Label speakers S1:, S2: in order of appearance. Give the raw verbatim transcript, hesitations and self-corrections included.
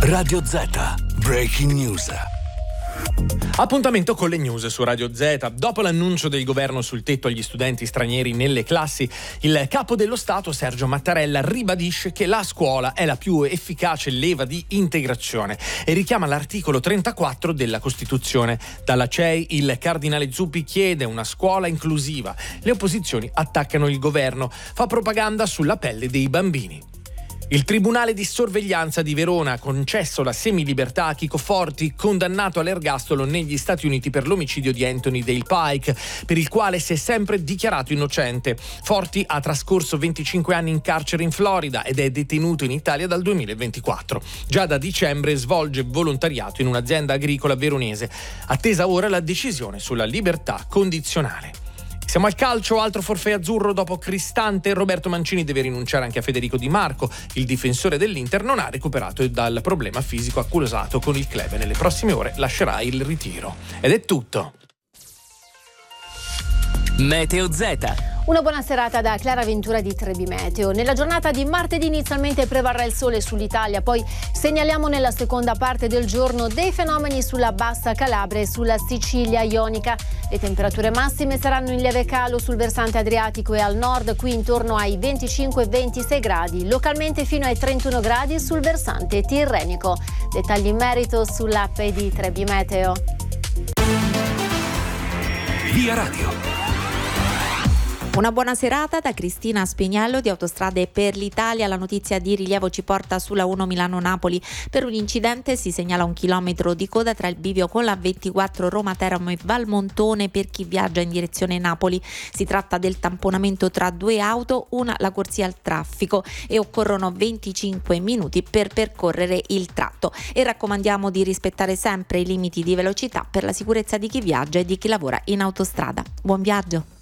S1: Radio Z, Breaking News.
S2: Appuntamento con le news su Radio Z. Dopo l'annuncio del governo sul tetto agli studenti stranieri nelle classi, il capo dello Stato Sergio Mattarella ribadisce che la scuola è la più efficace leva di integrazione e richiama l'articolo trentaquattro della Costituzione. Dalla C E I il cardinale Zuppi chiede una scuola inclusiva. Le opposizioni attaccano il governo, fa propaganda sulla pelle dei bambini. Il Tribunale di sorveglianza di Verona ha concesso la semilibertà a Chico Forti, condannato all'ergastolo negli Stati Uniti per l'omicidio di Anthony Dale Pike, per il quale si è sempre dichiarato innocente. Forti ha trascorso venticinque anni in carcere in Florida ed è detenuto in Italia dal duemilaventiquattro. Già da dicembre svolge volontariato in un'azienda agricola veronese. Attesa ora la decisione sulla libertà condizionale. Siamo al calcio, altro forfait azzurro dopo Cristante. Roberto Mancini deve rinunciare anche a Federico Di Marco. Il difensore dell'Inter non ha recuperato dal problema fisico accusato con il club. Nelle prossime ore lascerà il ritiro. Ed è tutto.
S3: Meteo Z.
S4: Una buona serata da Clara Ventura di Trebi Meteo. Nella giornata di martedì inizialmente prevarrà il sole sull'Italia, poi segnaliamo nella seconda parte del giorno dei fenomeni sulla bassa Calabria e sulla Sicilia ionica. Le temperature massime saranno in lieve calo sul versante adriatico e al nord, qui intorno ai venticinque ventisei gradi, localmente fino ai trentuno gradi sul versante tirrenico. Dettagli in merito sull'app di Trebi Meteo.
S1: Via Radio.
S5: Una buona serata da Cristina Spiniello di Autostrade per l'Italia. La notizia di rilievo ci porta sulla uno Milano-Napoli. Per un incidente si segnala un chilometro di coda tra il bivio con la ventiquattro Roma-Teramo e Valmontone per chi viaggia in direzione Napoli. Si tratta del tamponamento tra due auto, una la corsia al traffico, e occorrono venticinque minuti per percorrere il tratto. E raccomandiamo di rispettare sempre i limiti di velocità per la sicurezza di chi viaggia e di chi lavora in autostrada. Buon viaggio!